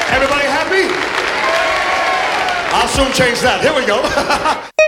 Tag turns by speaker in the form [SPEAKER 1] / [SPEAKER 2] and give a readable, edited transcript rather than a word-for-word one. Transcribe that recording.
[SPEAKER 1] Everybody happy? I'll soon change that. Here we go.